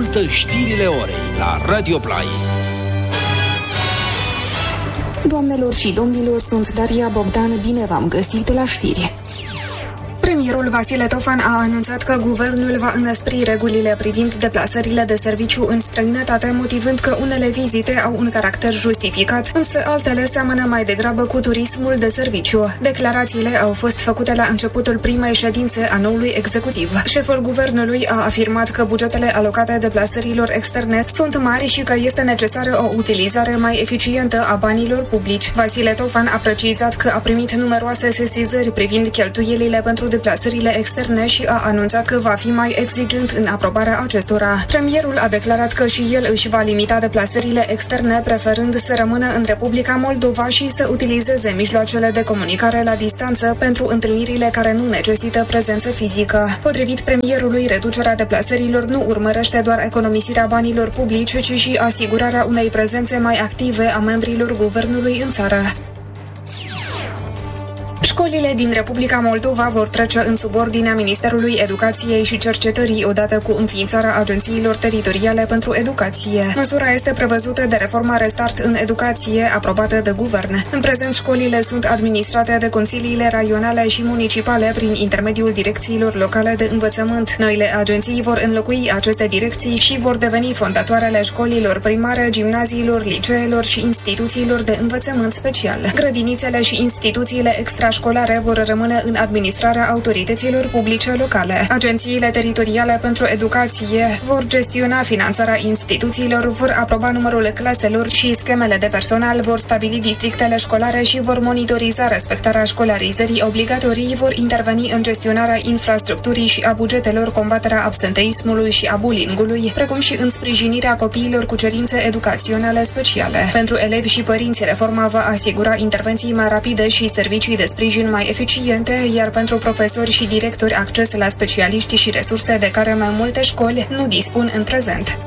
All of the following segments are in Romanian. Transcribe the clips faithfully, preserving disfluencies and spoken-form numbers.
Ascultă știrile orei la Radio Play. Doamnelor și domnilor, sunt Daria Bogdan, bine v-am găsit la știri. Premierul Vasile Tofan a anunțat că guvernul va înăspri regulile privind deplasările de serviciu în străinătate, motivând că unele vizite au un caracter justificat, însă altele seamănă mai degrabă cu turismul de serviciu. Declarațiile au fost făcute la începutul primei ședințe a noului executiv. Șeful guvernului a afirmat că bugetele alocate deplasărilor externe sunt mari și că este necesară o utilizare mai eficientă a banilor publici. Vasile Tofan a precizat că a primit numeroase sesizări privind cheltuielile pentru deplasările externe și a anunțat că va fi mai exigent în aprobarea acestora. Premierul a declarat că și el își va limita deplasările externe, preferând să rămână în Republica Moldova și să utilizeze mijloacele de comunicare la distanță pentru întâlnirile care nu necesită prezență fizică. Potrivit premierului, reducerea deplasărilor nu urmărește doar economisirea banilor publici, ci și asigurarea unei prezențe mai active a membrilor guvernului în țară. Școlile din Republica Moldova vor trece în subordinea Ministerului Educației și Cercetării odată cu înființarea agențiilor teritoriale pentru educație. Măsura este prevăzută de reforma Restart în educație, aprobată de guvern. În prezent, școlile sunt administrate de consiliile raionale și municipale prin intermediul direcțiilor locale de învățământ. Noile agenții vor înlocui aceste direcții și vor deveni fondatoarele școlilor primare, gimnaziilor, liceelor și instituțiilor de învățământ special. Grădinițele și instituțiile extrașcolare vor rămâne în administrarea autorităților publice locale. Agențiile teritoriale pentru educație vor gestiona finanțarea instituțiilor, vor aproba numărul claselor și schemele de personal, vor stabili districtele școlare și vor monitoriza respectarea școlarizării obligatorii, vor interveni în gestionarea infrastructurii și a bugetelor, combaterea absenteismului și a bullyingului, precum și în sprijinirea copiilor cu cerințe educaționale speciale. Pentru elevi și părinți, reforma va asigura intervenții mai rapide și servicii de sprijin mai eficiente, iar pentru profesori și directori acces la specialiști și resurse de care mai multe școli nu dispun în prezent.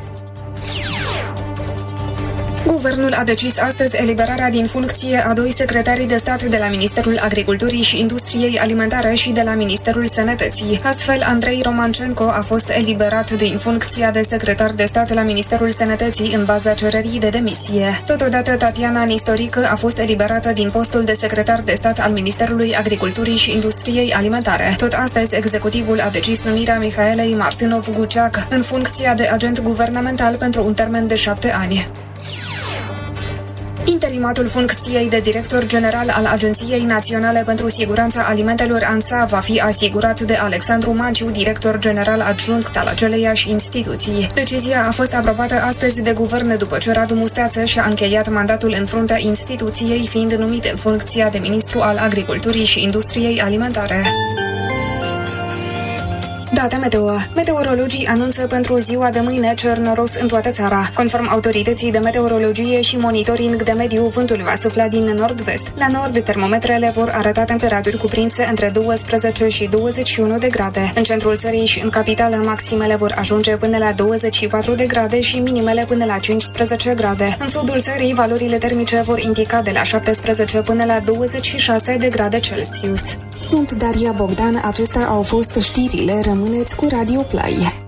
Guvernul a decis astăzi eliberarea din funcție a doi secretari de stat de la Ministerul Agriculturii și Industriei Alimentare și de la Ministerul Sănătății. Astfel, Andrei Romancenco a fost eliberat din funcția de secretar de stat la Ministerul Sănătății în baza cererii de demisie. Totodată, Tatiana Nistorică a fost eliberată din postul de secretar de stat al Ministerului Agriculturii și Industriei Alimentare. Tot astăzi, executivul a decis numirea Mihaelei Martinov-Guceac în funcția de agent guvernamental pentru un termen de șapte ani. Interimatul funcției de director general al Agenției Naționale pentru Siguranța Alimentelor ANSA va fi asigurat de Alexandru Magiu, director general adjunct al aceleiași instituții. Decizia a fost aprobată astăzi de guvern după ce Radu Musteață și-a încheiat mandatul în fruntea instituției, fiind numit în funcția de ministru al Agriculturii și Industriei Alimentare. Data meteo. Meteorologii anunță pentru ziua de mâine cer noros în toată țara. Conform autorității de meteorologie și monitoring de mediu, vântul va sufla din nord-vest. La nord, termometrele vor arăta temperaturi cuprinse între douăsprezece și douăzeci și unu de grade. În centrul țării și în capitală, maximele vor ajunge până la douăzeci și patru de grade și minimele până la cincisprezece grade. În sudul țării, valorile termice vor indica de la șaptesprezece până la douăzeci și șase de grade Celsius. Sunt Daria Bogdan, acestea au fost știrile, rămâneți cu Radio Play.